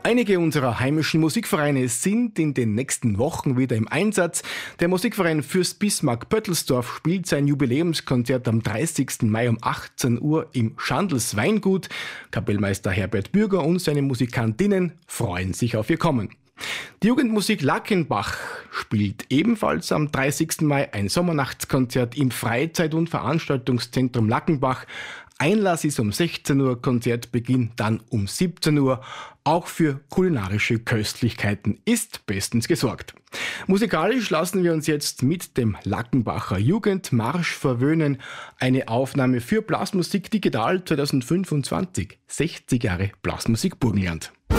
Einige unserer heimischen Musikvereine sind in den nächsten Wochen wieder im Einsatz. Der Musikverein Fürst Bismarck Pöttelsdorf spielt sein Jubiläumskonzert am 30. Mai um 18 Uhr im Schandls Weingut. Kapellmeister Herbert Bürger und seine Musikantinnen freuen sich auf ihr Kommen. Die Jugendmusik Lackenbach spielt ebenfalls am 30. Mai ein Sommernachtskonzert im Freizeit- und Veranstaltungszentrum Lackenbach. Einlass ist um 16 Uhr, Konzertbeginn dann um 17 Uhr. Auch für kulinarische Köstlichkeiten ist bestens gesorgt. Musikalisch lassen wir uns jetzt mit dem Lackenbacher Jugendmarsch verwöhnen. Eine Aufnahme für Blasmusik Digital 2025. 60 Jahre Blasmusik Burgenland.